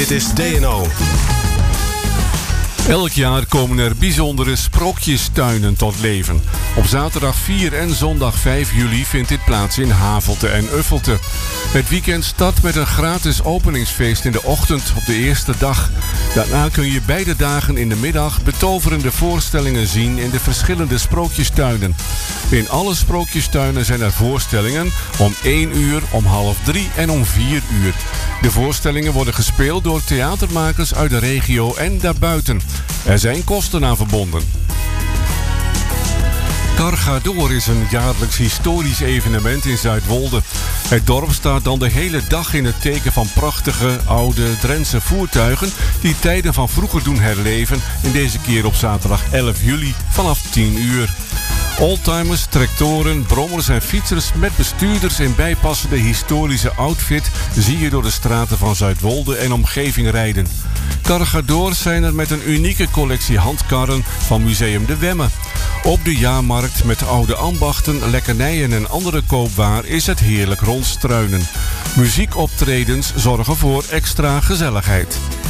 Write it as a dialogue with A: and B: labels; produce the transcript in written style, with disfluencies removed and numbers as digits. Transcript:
A: Dit is TNO.
B: Elk jaar komen er bijzondere sprookjestuinen tot leven. Op zaterdag 4 en zondag 5 juli vindt dit plaats in Havelte en Uffelte. Het weekend start met een gratis openingsfeest in de ochtend op de eerste dag. Daarna kun je beide dagen in de middag betoverende voorstellingen zien in de verschillende sprookjestuinen. In alle sprookjestuinen zijn er voorstellingen om 1 uur, om 2:30 en om 4 uur. De voorstellingen worden gespeeld door theatermakers uit de regio en daarbuiten. Er zijn kosten aan verbonden. Cargador is een jaarlijks historisch evenement in Zuidwolde. Het dorp staat dan de hele dag in het teken van prachtige, oude Drentse voertuigen die tijden van vroeger doen herleven, in deze keer op zaterdag 11 juli vanaf 10 uur. Oldtimers, tractoren, brommers en fietsers met bestuurders in bijpassende historische outfit zie je door de straten van Zuidwolde en omgeving rijden. Cargador zijn er met een unieke collectie handkarren van Museum de Wemme. Op de jaarmarkt met oude ambachten, lekkernijen en andere koopwaar is het heerlijk rondstruinen. Muziekoptredens zorgen voor extra gezelligheid.